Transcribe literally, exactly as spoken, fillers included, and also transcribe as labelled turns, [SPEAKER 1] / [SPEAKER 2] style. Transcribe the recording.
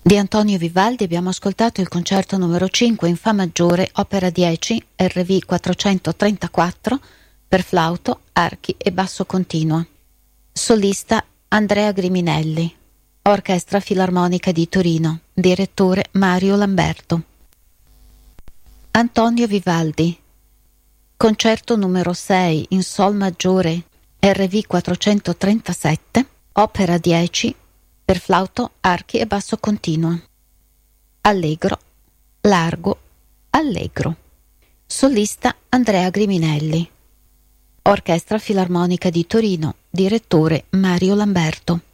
[SPEAKER 1] Di Antonio Vivaldi abbiamo ascoltato il concerto numero cinque in Fa maggiore, opera dieci, R V quattrocentotrentaquattro, per flauto, archi e basso continuo. Solista Andrea Griminelli. Orchestra Filarmonica di Torino. Direttore Mario Lamberto. Antonio Vivaldi. Concerto numero sei in Sol maggiore, R V quattrocentotrentasette, opera dieci, per flauto, archi e basso continuo. Allegro, largo, allegro. Solista Andrea Griminelli. Orchestra Filarmonica di Torino. Direttore Mario Lamberto.